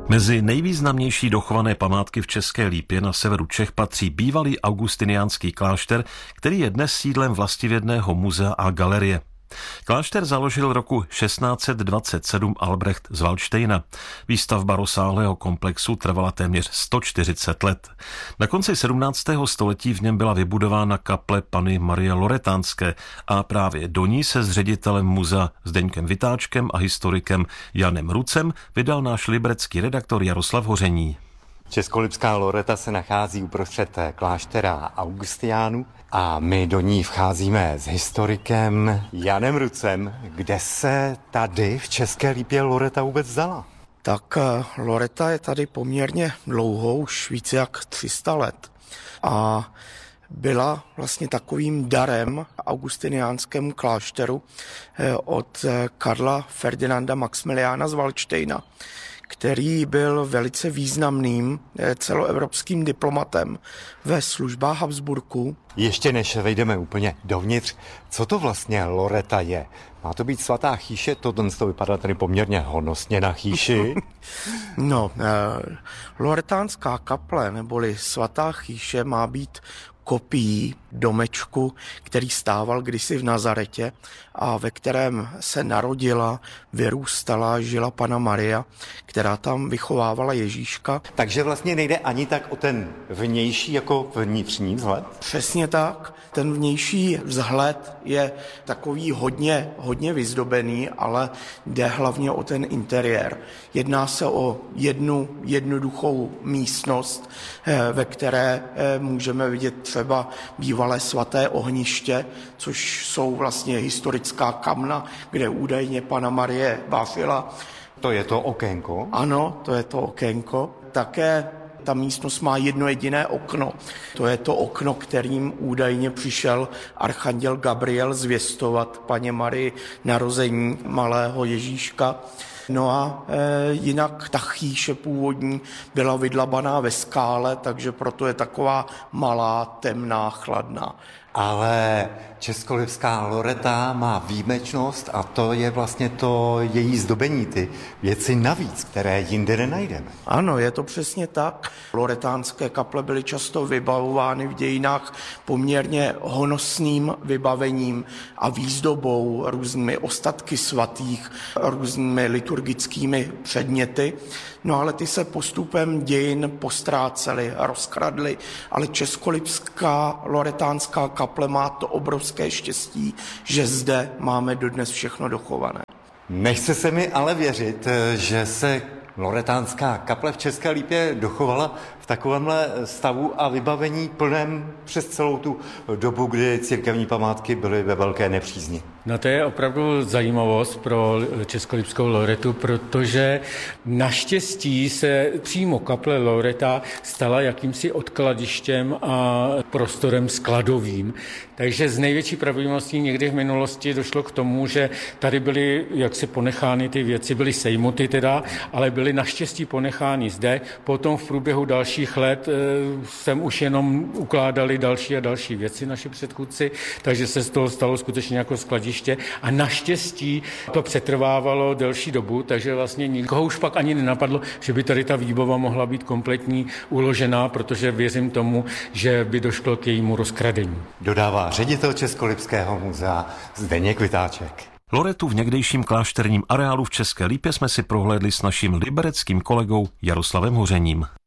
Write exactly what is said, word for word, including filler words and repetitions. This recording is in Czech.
Mezi nejvýznamnější dochované památky v České Lípě na severu Čech patří bývalý augustiniánský klášter, který je dnes sídlem vlastivědného muzea a galerie. Klášter založil roku šestnáct set dvacet sedm Albrecht z Valdštejna. Výstavba rozsáhlého komplexu trvala téměř sto čtyřicet let. Na konci sedmnáctého století v něm byla vybudována kaple Panny Marie Loretánské a právě do ní se s ředitelem muzea Zdeňkem Vytáčkem a historikem Janem Rucem vydal náš liberecký redaktor Jaroslav Hoření. Českolipská Loreta se nachází uprostřed kláštera Augustiniánů a my do ní vcházíme s historikem Janem Rucem. Kde se tady v České Lípě Loreta vůbec vzala? Tak Loreta je tady poměrně dlouho, už více jak tři sta let. A byla vlastně takovým darem augustiniánskému klášteru od Karla Ferdinanda Maxmiliána z Valdštejna, který byl velice významným celoevropským diplomatem ve službách Habsburků. Ještě než vejdeme úplně dovnitř, co to vlastně Loreta je? Má to být svatá chýše? To dnes to vypadá tady poměrně honosně na chýši. No, eh, loretánská kaple, neboli svatá chýše, má být kopií domečku, který stával kdysi v Nazaretě a ve kterém se narodila, vyrůstala, žila Panna Maria, která tam vychovávala Ježíška. Takže vlastně nejde ani tak o ten vnější jako vnitřní vzhled? Přesně tak. Ten vnější vzhled je takový hodně, hodně vyzdobený, ale jde hlavně o ten interiér. Jedná se o jednu jednoduchou místnost, ve které můžeme vidět třeba bývalé svaté ohniště, což jsou vlastně historická kamna, kde údajně Panna Marie báfila. To je to okénko? Ano, to je to okénko. Také ta místnost má jedno jediné okno. To je to okno, kterým údajně přišel archanděl Gabriel zvěstovat Panně Marii narození malého Ježíška. No a e, jinak ta chýše původní byla vydlabaná ve skále, takže proto je taková malá, temná, chladná. Ale Českolipská Loreta má výjimečnost a to je vlastně to její zdobení, ty věci navíc, které jinde nenajdeme. Ano, je to přesně tak. Loretánské kaple byly často vybavovány v dějinách poměrně honosným vybavením a výzdobou, různými ostatky svatých, různými liturgickými předměty. No ale ty se postupem dějin postrácely, rozkradly, ale Českolipská loretánská kaple má to obrovské štěstí, že zde máme dodnes všechno dochované. Nechce se mi ale věřit, že se loretánská kaple v České Lípě dochovala v takovémhle stavu a vybavení plném přes celou tu dobu, kdy církevní památky byly ve velké nepřízni. No to je opravdu zajímavost pro Českolipskou Loretu, protože naštěstí se přímo kaple Loreta stala jakýmsi odkladištěm a prostorem skladovým. Takže z největší pravděpodobností někdy v minulosti došlo k tomu, že tady byly jaksi ponechány ty věci, byly sejmuty teda, ale byly naštěstí ponechány zde. Potom v průběhu dalších let e, sem už jenom ukládali další a další věci naši předchůdci, takže se z toho stalo skutečně jako skladiště. A naštěstí to přetrvávalo delší dobu, takže vlastně nikoho už pak ani nenapadlo, že by tady ta výbava mohla být kompletní uložená, protože věřím tomu, že by došlo k jejímu rozkradení. Dodává ředitel Českolipského muzea Zdeněk Vytáček. Loretu v někdejším klášterním areálu v České Lípě jsme si prohlédli s naším libereckým kolegou Jaroslavem Hořením.